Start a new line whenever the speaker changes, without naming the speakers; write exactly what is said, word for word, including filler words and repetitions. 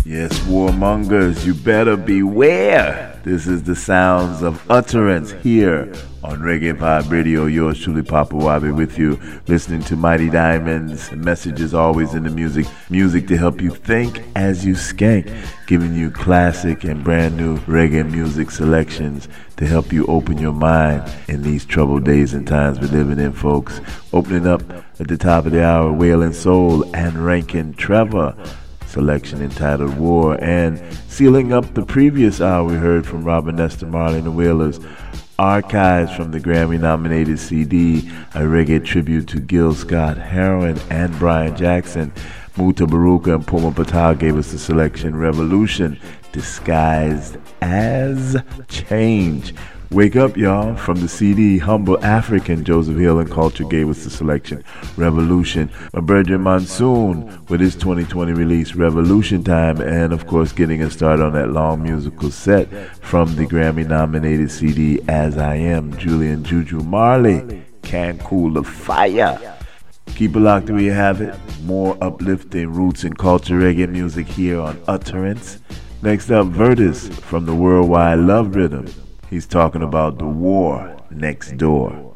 Yes, warmongers, you better beware. This is the sounds of utterance here on Reggae Vibe Radio. Yours truly, Papa Wabi, with you, listening to Mighty Diamonds. The message is always in the music. Music to help you think as you skank. Giving you classic and brand new reggae music selections to help you open your mind in these troubled days and times we're living in, folks. Opening up at the top of the hour, Wailing Soul and Rankin Trevor. Selection entitled War, and sealing up the previous hour we heard from Robin Nesta Marley and the Wailers, archives from the Grammy-nominated C D, a reggae tribute to Gil Scott-Heron and Brian Jackson. Muta Baruka and Puma Patel gave us the selection Revolution, disguised as change. Wake up, y'all. From the C D, Humble African, Joseph Hill and Culture gave us the selection Revolution. My brother Monsoon with his twenty twenty release Revolution Time, and of course getting us started on that long musical set from the Grammy-nominated C D As I Am, Julian Juju Marley, Can't Cool the Fire. Keep it locked where you have it. More uplifting roots and culture reggae music here on Utterance. Next up, Vertus from the Worldwide Love Rhythm. He's talking about the war next door.